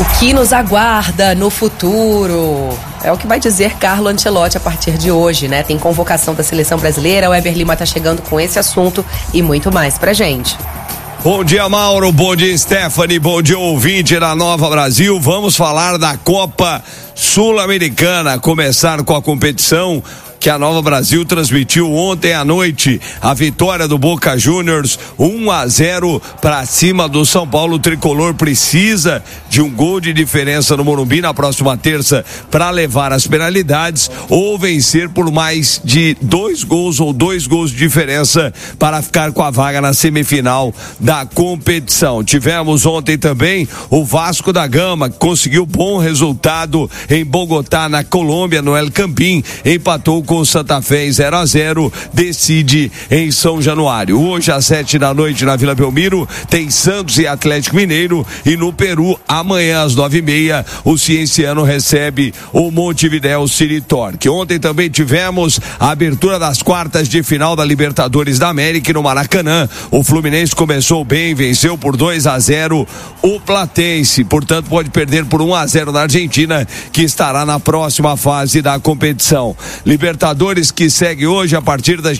O que nos aguarda no futuro? É o que vai dizer Carlo Ancelotti a partir de hoje, né? Tem convocação da seleção brasileira, o Weber Lima tá chegando com esse assunto e muito mais pra gente. Bom dia, Mauro, bom dia, Stephanie, bom dia, ouvinte da Nova Brasil. Vamos falar da Copa Sul-Americana, começar com a competição que a Nova Brasil transmitiu ontem à noite. A vitória do Boca Juniors 1-0 para cima do São Paulo. O tricolor precisa de um gol de diferença no Morumbi na próxima terça para levar as penalidades ou vencer por mais de 2 gols ou 2 gols de diferença para ficar com a vaga na semifinal da competição. Tivemos ontem também o Vasco da Gama, que conseguiu bom resultado em Bogotá, na Colômbia, no El Campín, empatou com o Santa Fé 0-0, decide em São Januário. Hoje às 7 da noite na Vila Belmiro tem Santos e Atlético Mineiro, e no Peru amanhã às 9h30 o Cienciano recebe o Montevidéu City Torque. Ontem também tivemos a abertura das quartas de final da Libertadores da América no Maracanã. O Fluminense começou bem, venceu por 2-0 o Platense, portanto pode perder por 1-0 na Argentina, que estará na próxima fase da competição. Libertadores que segue hoje a partir das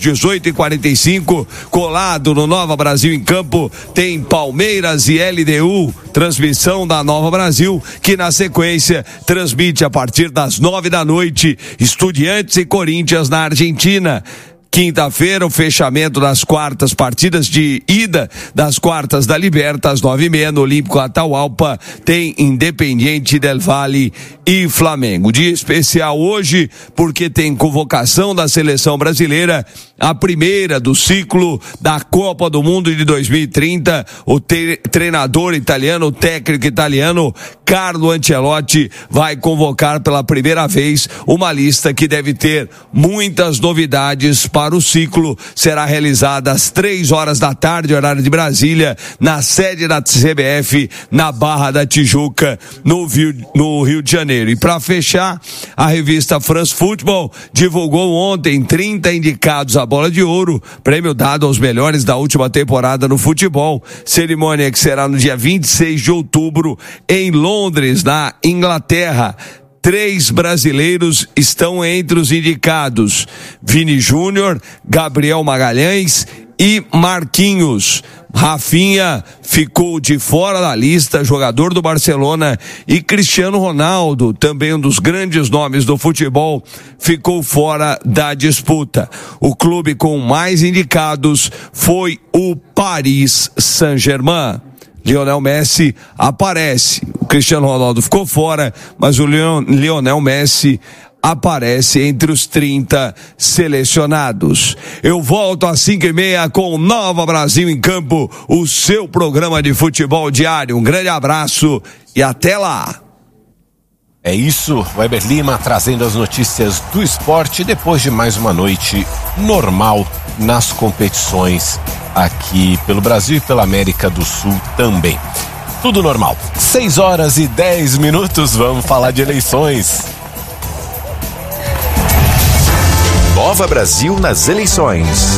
18h45, colado no Nova Brasil em Campo, tem Palmeiras e LDU, transmissão da Nova Brasil, que na sequência transmite a partir das 9 da noite Estudiantes e Corinthians na Argentina. Quinta-feira, o fechamento das quartas, partidas de ida das quartas da Liberta, às 9h30, no Olímpico Atahualpa, tem Independiente del Valle e Flamengo. Dia especial hoje, porque tem convocação da seleção brasileira, a primeira do ciclo da Copa do Mundo de 2030. O treinador italiano, o técnico italiano, Carlo Ancelotti, vai convocar pela primeira vez uma lista que deve ter muitas novidades para o ciclo. Será realizada às 3h da tarde, horário de Brasília, na sede da CBF, na Barra da Tijuca, no Rio de Janeiro. E para fechar, a revista France Football divulgou ontem 30 indicados à Bola de Ouro, prêmio dado aos melhores da última temporada no futebol. Cerimônia que será no dia 26 de outubro em Londres, na Inglaterra. 3 brasileiros estão entre os indicados: Vini Júnior, Gabriel Magalhães e Marquinhos. Rafinha ficou de fora da lista, jogador do Barcelona, e Cristiano Ronaldo, também um dos grandes nomes do futebol, ficou fora da disputa. O clube com mais indicados foi o Paris Saint-Germain. Lionel Messi aparece. O Cristiano Ronaldo ficou fora, mas o Lionel Messi aparece entre os 30 selecionados. Eu volto às 5h30 com Nova Brasil em Campo, o seu programa de futebol diário. Um grande abraço e até lá. É isso, Weber Lima trazendo as notícias do esporte depois de mais uma noite normal nas competições aqui pelo Brasil e pela América do Sul também. Tudo normal. 6h10, vamos falar de eleições. Nova Brasil nas eleições.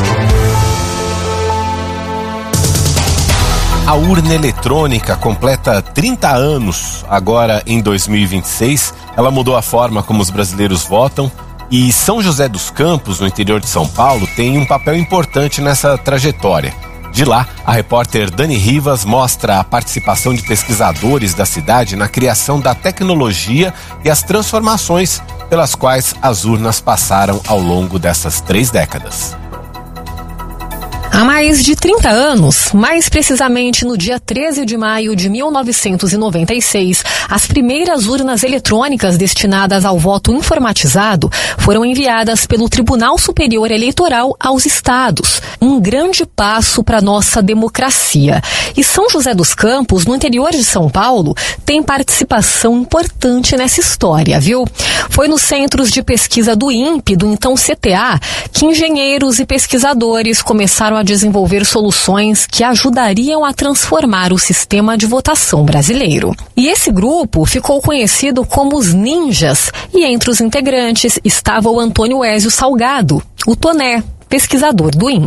A urna eletrônica completa 30 anos agora em 2026. Ela mudou a forma como os brasileiros votam, e São José dos Campos, no interior de São Paulo, tem um papel importante nessa trajetória. De lá, a repórter Dani Rivas mostra a participação de pesquisadores da cidade na criação da tecnologia e as transformações pelas quais as urnas passaram ao longo dessas 3 décadas. Há mais de 30 anos, mais precisamente no dia 13 de maio de 1996, as primeiras urnas eletrônicas destinadas ao voto informatizado foram enviadas pelo Tribunal Superior Eleitoral aos estados. Um grande passo para nossa democracia. E São José dos Campos, no interior de São Paulo, tem participação importante nessa história, viu? Foi nos centros de pesquisa do INPE, do então CTA, que engenheiros e pesquisadores começaram a desenvolver soluções que ajudariam a transformar o sistema de votação brasileiro. E esse grupo ficou conhecido como os Ninjas, e entre os integrantes estava o Antônio Ézio Salgado, o Toné, pesquisador do INPE.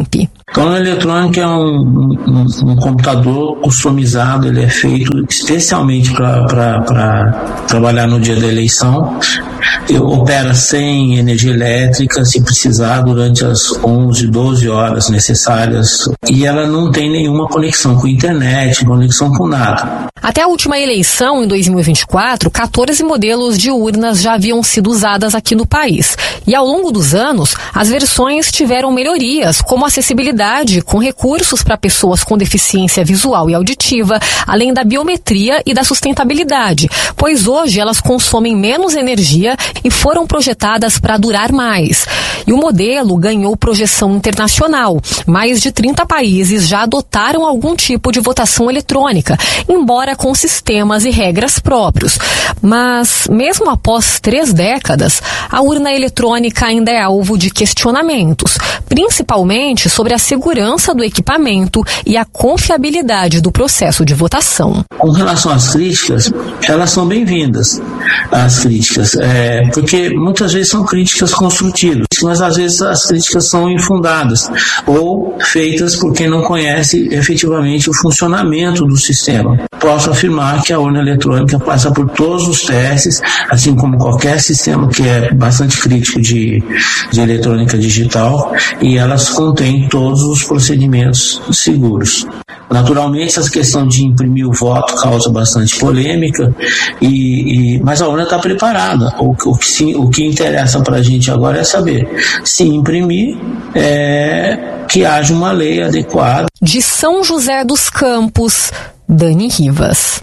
A urna eletrônica é um computador customizado, ele é feito especialmente para trabalhar no dia da eleição. Opera sem energia elétrica, se precisar, durante as 11, 12 horas necessárias. E ela não tem nenhuma conexão com a internet, conexão com nada. Até a última eleição, em 2024, 14 modelos de urnas já haviam sido usadas aqui no país. E ao longo dos anos, as versões tiveram melhorias, como acessibilidade, com recursos para pessoas com deficiência visual e auditiva, além da biometria e da sustentabilidade, pois hoje elas consomem menos energia e foram projetadas para durar mais. E o modelo ganhou projeção internacional. Mais de 30 países já adotaram algum tipo de votação eletrônica, embora com sistemas e regras próprios. Mas, mesmo após 3 décadas, a urna eletrônica ainda é alvo de questionamentos, principalmente sobre a segurança do equipamento e a confiabilidade do processo de votação. Com relação às críticas, elas são bem-vindas, as críticas, porque muitas vezes são críticas construtivas, mas às vezes as críticas são infundadas ou feitas por quem não conhece efetivamente o funcionamento do sistema. Posso afirmar que a urna eletrônica passa por todos os testes, assim como qualquer sistema que é bastante crítico de eletrônica digital, e elas contêm todos os procedimentos seguros. Naturalmente, essa questão de imprimir o voto causa bastante polêmica, mas a urna está preparada. O que interessa para a gente agora é saber se imprimir, que haja uma lei adequada. De São José dos Campos, Dani Rivas.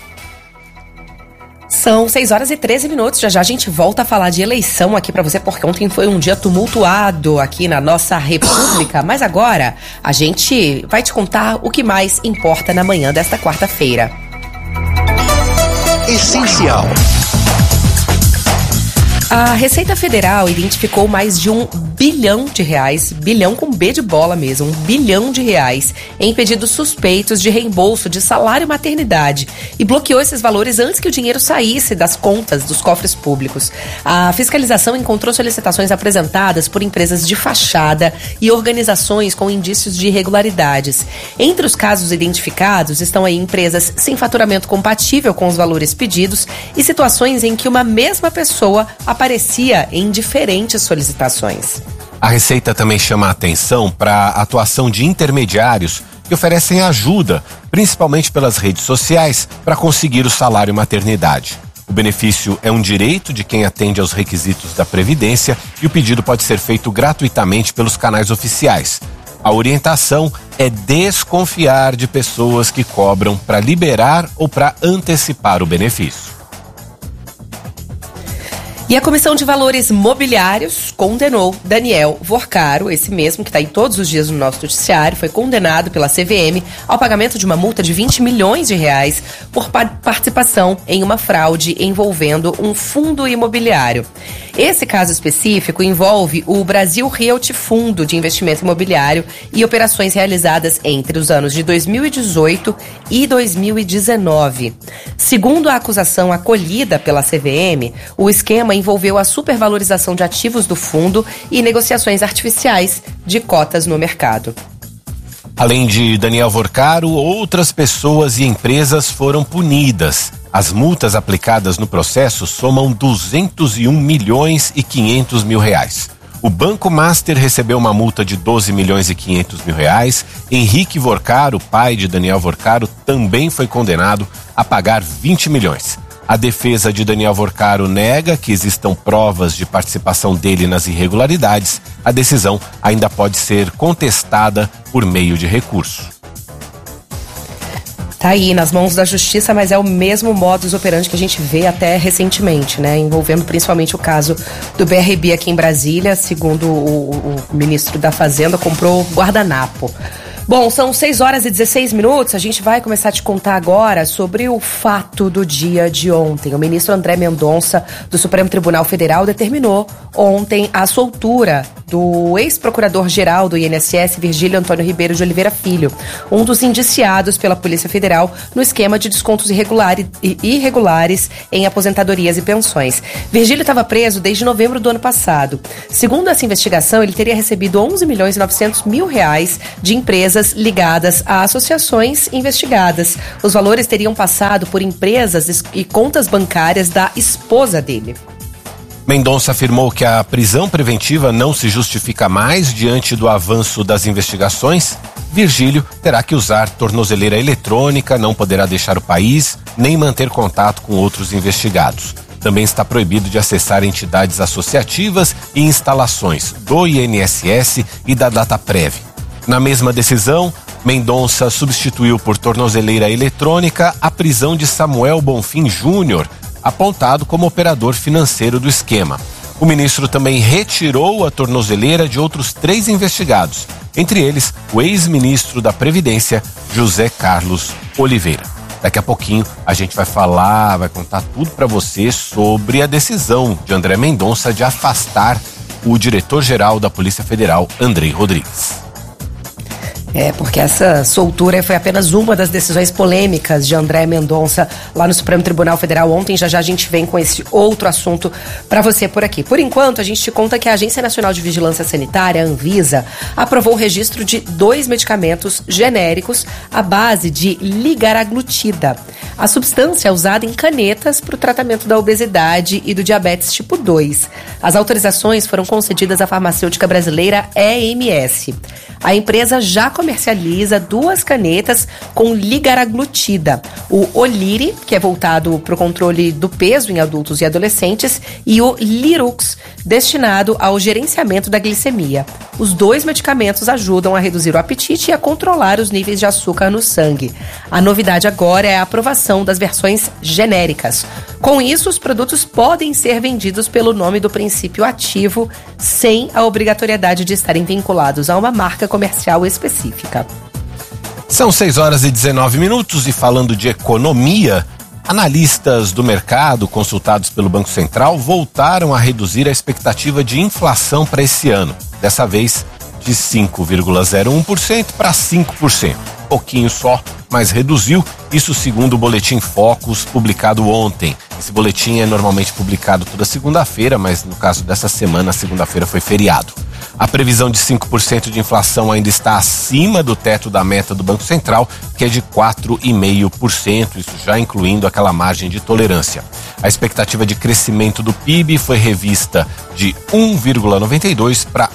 São 6h13. Já a gente volta a falar de eleição aqui pra você, porque ontem foi um dia tumultuado aqui na nossa república. Mas agora a gente vai te contar o que mais importa na manhã desta quarta-feira. Essencial. A Receita Federal identificou mais de R$1 bilhão, bilhão com B de bola mesmo, R$1 bilhão em pedidos suspeitos de reembolso de salário maternidade e bloqueou esses valores antes que o dinheiro saísse das contas dos cofres públicos. A fiscalização encontrou solicitações apresentadas por empresas de fachada e organizações com indícios de irregularidades. Entre os casos identificados estão aí empresas sem faturamento compatível com os valores pedidos e situações em que uma mesma pessoa aparecia em diferentes solicitações. A Receita também chama a atenção para a atuação de intermediários que oferecem ajuda, principalmente pelas redes sociais, para conseguir o salário maternidade. O benefício é um direito de quem atende aos requisitos da Previdência e o pedido pode ser feito gratuitamente pelos canais oficiais. A orientação é desconfiar de pessoas que cobram para liberar ou para antecipar o benefício. E a Comissão de Valores Mobiliários condenou Daniel Vorcaro, esse mesmo que está aí todos os dias no nosso noticiário, foi condenado pela CVM ao pagamento de uma multa de R$20 milhões por participação em uma fraude envolvendo um fundo imobiliário. Esse caso específico envolve o Brasil Realty Fundo de Investimento Imobiliário e operações realizadas entre os anos de 2018 e 2019. Segundo a acusação acolhida pela CVM, o esquema envolveu a supervalorização de ativos do fundo e negociações artificiais de cotas no mercado. Além de Daniel Vorcaro, outras pessoas e empresas foram punidas. As multas aplicadas no processo somam R$201 milhões e 500 mil reais. O Banco Master recebeu uma multa de R$12 milhões e 500 mil reais. Henrique Vorcaro, pai de Daniel Vorcaro, também foi condenado a pagar 20 milhões. A defesa de Daniel Vorcaro nega que existam provas de participação dele nas irregularidades. A decisão ainda pode ser contestada por meio de recurso. Tá aí nas mãos da justiça, mas é o mesmo modus operandi que a gente vê até recentemente, né? Envolvendo principalmente o caso do BRB aqui em Brasília. Segundo o ministro da Fazenda, comprou guardanapo. Bom, são 6h16. A gente vai começar a te contar agora sobre o fato do dia de ontem. O ministro André Mendonça, do Supremo Tribunal Federal, determinou ontem a soltura do ex-procurador-geral do INSS, Virgílio Antônio Ribeiro de Oliveira Filho, um dos indiciados pela Polícia Federal no esquema de descontos irregulares em aposentadorias e pensões. Virgílio estava preso desde novembro do ano passado. Segundo essa investigação, ele teria recebido 11.900.000 de empresas ligadas a associações investigadas. Os valores teriam passado por empresas e contas bancárias da esposa dele. Mendonça afirmou que a prisão preventiva não se justifica mais diante do avanço das investigações. Virgílio terá que usar tornozeleira eletrônica, não poderá deixar o país, nem manter contato com outros investigados. Também está proibido de acessar entidades associativas e instalações do INSS e da Dataprev. Na mesma decisão, Mendonça substituiu por tornozeleira eletrônica a prisão de Samuel Bonfim Júnior, apontado como operador financeiro do esquema. O ministro também retirou a tornozeleira de outros 3 investigados, entre eles o ex-ministro da Previdência, José Carlos Oliveira. Daqui a pouquinho a gente vai contar tudo para você sobre a decisão de André Mendonça de afastar o diretor-geral da Polícia Federal, Andrei Rodrigues. Porque essa soltura foi apenas uma das decisões polêmicas de André Mendonça lá no Supremo Tribunal Federal ontem. Já a gente vem com esse outro assunto para você por aqui. Por enquanto, a gente te conta que a Agência Nacional de Vigilância Sanitária, a Anvisa, aprovou o registro de 2 medicamentos genéricos à base de ligaraglutida. A substância é usada em canetas para o tratamento da obesidade e do diabetes tipo 2. As autorizações foram concedidas à farmacêutica brasileira EMS. A empresa já comercializa 2 canetas com ligaraglutida. O Oliri, que é voltado para o controle do peso em adultos e adolescentes, e o Lirux, destinado ao gerenciamento da glicemia. Os 2 medicamentos ajudam a reduzir o apetite e a controlar os níveis de açúcar no sangue. A novidade agora é a aprovação das versões genéricas. Com isso, os produtos podem ser vendidos pelo nome do princípio ativo, sem a obrigatoriedade de estarem vinculados a uma marca comercial específica. São 6h19 e falando de economia, analistas do mercado consultados pelo Banco Central voltaram a reduzir a expectativa de inflação para esse ano. Dessa vez de 5,01% para 5%. Pouquinho só, mas reduziu, isso segundo o Boletim Focus publicado ontem. Esse boletim é normalmente publicado toda segunda-feira, mas no caso dessa semana, segunda-feira foi feriado. A previsão de 5% de inflação ainda está acima do teto da meta do Banco Central, que é de 4,5%, isso já incluindo aquela margem de tolerância. A expectativa de crescimento do PIB foi revista de 1,92% para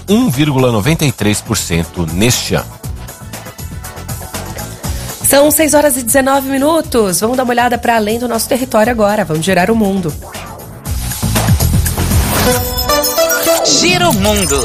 1,93% neste ano. São 6h19. Vamos dar uma olhada para além do nosso território agora. Vamos girar o mundo. Gira o mundo.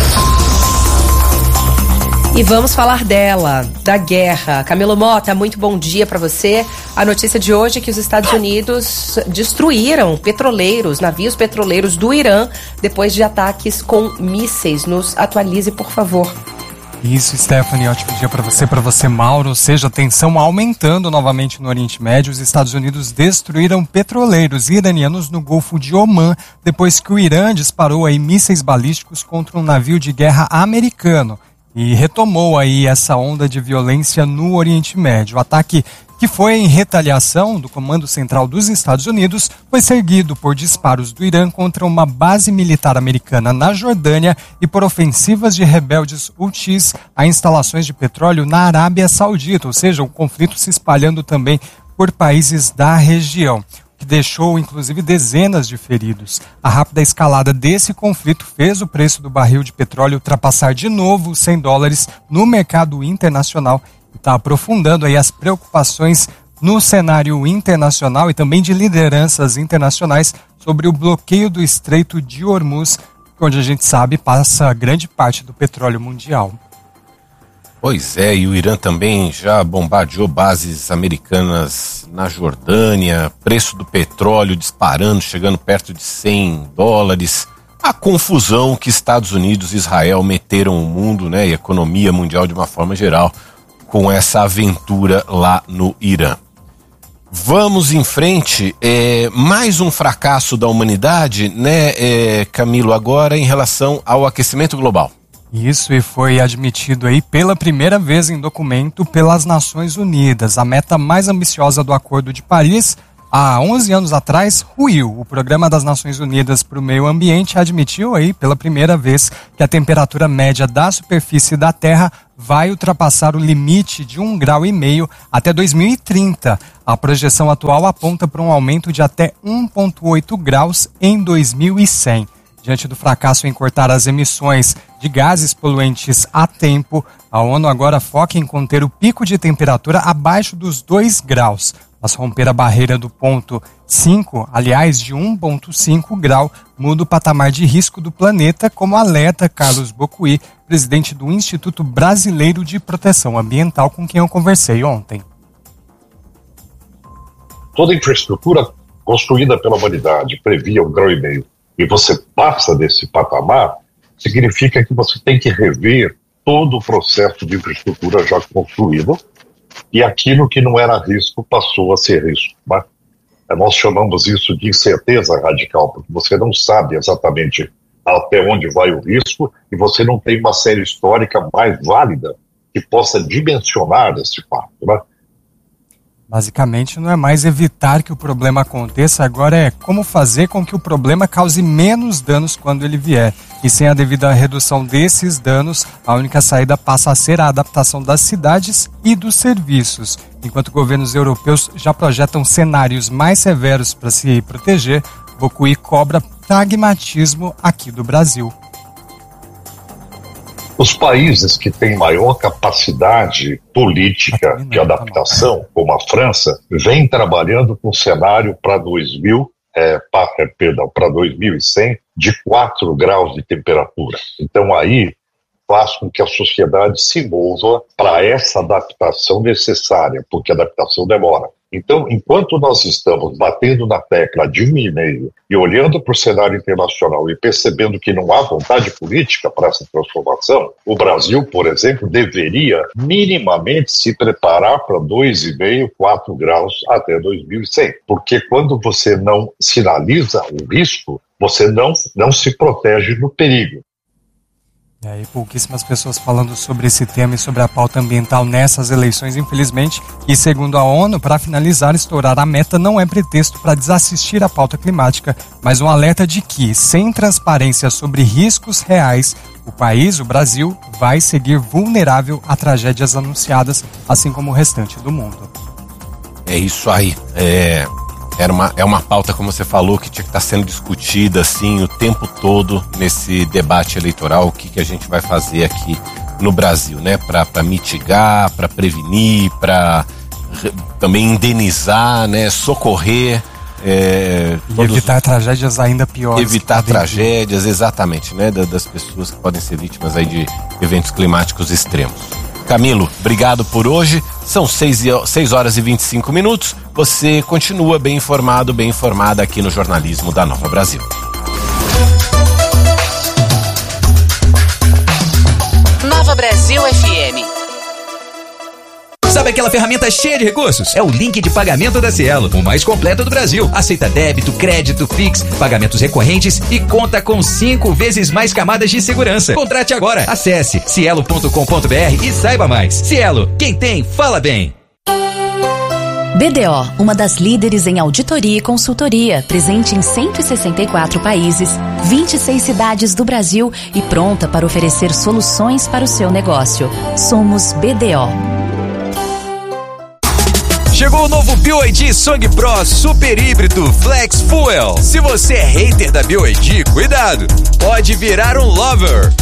E vamos falar dela, da guerra. Camilo Mota, muito bom dia para você. A notícia de hoje é que os Estados Unidos destruíram navios petroleiros do Irã, depois de ataques com mísseis. Nos atualize, por favor. Isso, Stephanie, ótimo dia para você, Mauro. Ou seja, a tensão aumentando novamente no Oriente Médio. Os Estados Unidos destruíram petroleiros iranianos no Golfo de Omã, depois que o Irã disparou aí mísseis balísticos contra um navio de guerra americano e retomou aí essa onda de violência no Oriente Médio. O ataque, que foi em retaliação do Comando Central dos Estados Unidos, foi seguido por disparos do Irã contra uma base militar americana na Jordânia e por ofensivas de rebeldes Houthis a instalações de petróleo na Arábia Saudita, ou seja, o conflito se espalhando também por países da região, que deixou inclusive dezenas de feridos. A rápida escalada desse conflito fez o preço do barril de petróleo ultrapassar de novo os $100 no mercado internacional. Está aprofundando aí as preocupações no cenário internacional e também de lideranças internacionais sobre o bloqueio do Estreito de Hormuz, onde a gente sabe passa grande parte do petróleo mundial. Pois é, e o Irã também já bombardeou bases americanas na Jordânia, preço do petróleo disparando, chegando perto de $100. A confusão que Estados Unidos e Israel meteram o mundo, né, e a economia mundial de uma forma geral, com essa aventura lá no Irã. Vamos em frente, mais um fracasso da humanidade, né, Camilo, agora em relação ao aquecimento global. Isso, e foi admitido aí pela primeira vez em documento pelas Nações Unidas. A meta mais ambiciosa do Acordo de Paris, há 11 anos atrás, ruiu. O Programa das Nações Unidas para o Meio Ambiente admitiu aí pela primeira vez que a temperatura média da superfície da Terra vai ultrapassar o limite de 1,5 grau até 2030. A projeção atual aponta para um aumento de até 1,8 graus em 2100. Diante do fracasso em cortar as emissões de gases poluentes a tempo, a ONU agora foca em conter o pico de temperatura abaixo dos 2 graus. Mas romper a barreira do ponto 5, aliás, de 1,5 grau, muda o patamar de risco do planeta, como alerta Carlos Bocuí, presidente do Instituto Brasileiro de Proteção Ambiental, com quem eu conversei ontem. Toda infraestrutura construída pela humanidade previa 1,5 grau, e você passa desse patamar, significa que você tem que rever todo o processo de infraestrutura já construído, e aquilo que não era risco passou a ser risco. Né? Nós chamamos isso de incerteza radical, porque você não sabe exatamente até onde vai o risco e você não tem uma série histórica mais válida que possa dimensionar esse fato. Né? Basicamente, não é mais evitar que o problema aconteça, agora é como fazer com que o problema cause menos danos quando ele vier. E sem a devida redução desses danos, a única saída passa a ser a adaptação das cidades e dos serviços. Enquanto governos europeus já projetam cenários mais severos para se proteger, Bocuí cobra pragmatismo aqui do Brasil. Os países que têm maior capacidade política de adaptação, como a França, vêm trabalhando com um cenário para 2100 de 4 graus de temperatura. Então aí faz com que a sociedade se mova para essa adaptação necessária, porque a adaptação demora. Então, enquanto nós estamos batendo na tecla de 1,5 e olhando para o cenário internacional e percebendo que não há vontade política para essa transformação, o Brasil, por exemplo, deveria minimamente se preparar para 2,5, 4 graus até 2100. Porque quando você não sinaliza o risco, você não se protege do perigo. E aí, pouquíssimas pessoas falando sobre esse tema e sobre a pauta ambiental nessas eleições, infelizmente. E segundo a ONU, para finalizar, estourar a meta não é pretexto para desassistir a pauta climática, mas um alerta de que, sem transparência sobre riscos reais, o país, o Brasil, vai seguir vulnerável a tragédias anunciadas, assim como o restante do mundo. É isso aí. É uma pauta, como você falou, que tinha que estar sendo discutida assim o tempo todo nesse debate eleitoral. O que a gente vai fazer aqui no Brasil, né? Para mitigar, para prevenir, para também indenizar, né? Socorrer. Evitar tragédias ainda piores. Evitar tragédias, exatamente, né? Das pessoas que podem ser vítimas aí de eventos climáticos extremos. Camilo, obrigado por hoje. São 6 horas e 25 minutos. Você continua bem informado, bem informada aqui no Jornalismo da Nova Brasil. Nova Brasil FM. Sabe aquela ferramenta cheia de recursos? É o link de pagamento da Cielo, o mais completo do Brasil. Aceita débito, crédito, Pix, pagamentos recorrentes e conta com 5 vezes mais camadas de segurança. Contrate agora. Acesse cielo.com.br e saiba mais. Cielo, quem tem, fala bem. BDO, uma das líderes em auditoria e consultoria, presente em 164 países, 26 cidades do Brasil e pronta para oferecer soluções para o seu negócio. Somos BDO. Chegou o novo BYD Song Pro Super Híbrido Flex Fuel. Se você é hater da BYD, cuidado, pode virar um lover.